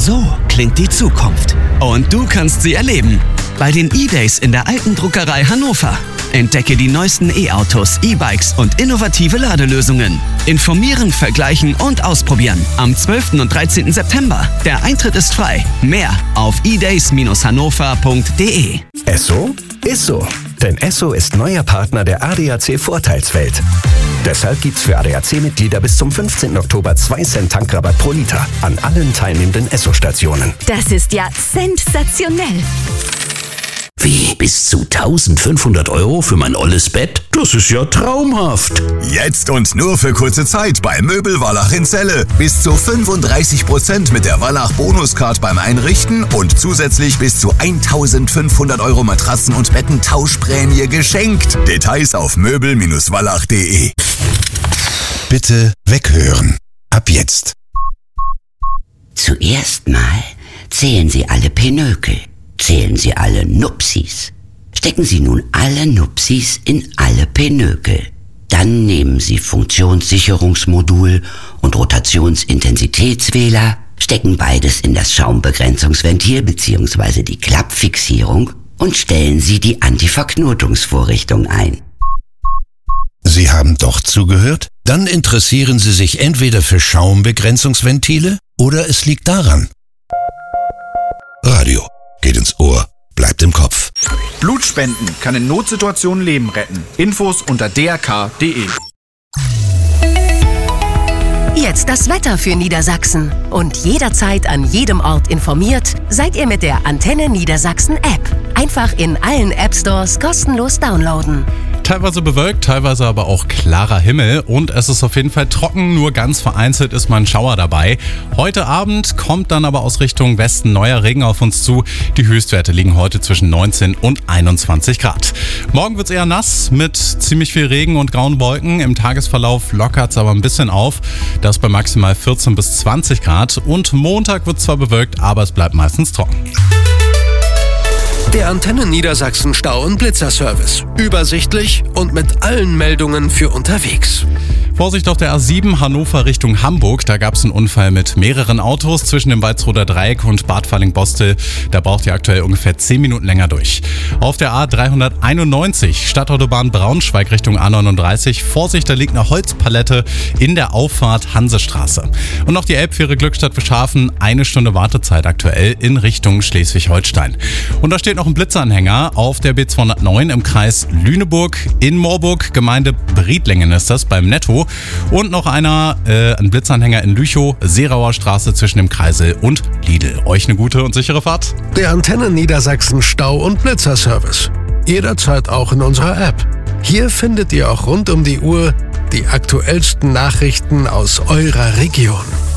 So klingt die Zukunft. Und du kannst sie erleben. Bei den E-Days in der Alten Druckerei Hannover. Entdecke die neuesten E-Autos, E-Bikes und innovative Ladelösungen. Informieren, vergleichen und ausprobieren. Am 12. und 13. September. Der Eintritt ist frei. Mehr auf edays-hannover.de. Esso ist so. Denn Esso ist neuer Partner der ADAC Vorteilswelt. Deshalb gibt's für ADAC-Mitglieder bis zum 15. Oktober 2 Cent Tankrabatt pro Liter an allen teilnehmenden Esso-Stationen. Das ist ja sensationell. Wie, bis zu 1.500 € für mein olles Bett? Das ist ja traumhaft. Jetzt und nur für kurze Zeit bei Möbel Wallach in Celle. Bis zu 35% mit der Wallach Bonuscard beim Einrichten und zusätzlich bis zu 1.500 € Matratzen- und Bettentauschprämie geschenkt. Details auf möbel-wallach.de. Bitte weghören. Ab jetzt. Zuerst mal zählen Sie alle Pinökel. Zählen Sie alle Nupsis. Stecken Sie nun alle Nupsis in alle Pinökel. Dann nehmen Sie Funktionssicherungsmodul und Rotationsintensitätswähler, stecken beides in das Schaumbegrenzungsventil bzw. die Klappfixierung und stellen Sie die Antiverknotungsvorrichtung ein. Sie haben doch zugehört? Dann interessieren Sie sich entweder für Schaumbegrenzungsventile oder es liegt daran. Radio. Geht ins Ohr, bleibt im Kopf. Blutspenden kann in Notsituationen Leben retten. Infos unter drk.de. Jetzt das Wetter für Niedersachsen. Und jederzeit an jedem Ort informiert seid ihr mit der Antenne Niedersachsen App. Einfach in allen App Stores kostenlos downloaden. Teilweise bewölkt, teilweise aber auch klarer Himmel und es ist auf jeden Fall trocken, nur ganz vereinzelt ist mal ein Schauer dabei. Heute Abend kommt dann aber aus Richtung Westen neuer Regen auf uns zu. Die Höchstwerte liegen heute zwischen 19 und 21 Grad. Morgen wird es eher nass mit ziemlich viel Regen und grauen Wolken. Im Tagesverlauf lockert es aber ein bisschen auf. Das bei maximal 14 bis 20 Grad. Und Montag wird zwar bewölkt, aber es bleibt meistens trocken. Der Antenne Niedersachsen Stau- und Blitzerservice. Übersichtlich und mit allen Meldungen für unterwegs. Vorsicht auf der A7 Hannover Richtung Hamburg. Da gab es einen Unfall mit mehreren Autos zwischen dem Walsroder Dreieck und Bad Falling-Bostel. Da braucht ihr aktuell ungefähr 10 Minuten länger durch. Auf der A391 Stadtautobahn Braunschweig Richtung A39. Vorsicht, da liegt eine Holzpalette in der Auffahrt Hansestraße. Und noch die Elbfähre Glückstadt-Bischhafen. 1 Stunde Wartezeit aktuell in Richtung Schleswig-Holstein. Und da steht noch ein Blitzanhänger auf der B209 im Kreis Lüneburg in Moorburg. Gemeinde Briedlingen ist das beim Netto. Und noch ein Blitzanhänger in Lüchow, Seerauer Straße zwischen dem Kreisel und Lidl. Euch eine gute und sichere Fahrt. Der Antenne Niedersachsen Stau- und Blitzerservice. Jederzeit auch in unserer App. Hier findet ihr auch rund um die Uhr die aktuellsten Nachrichten aus eurer Region.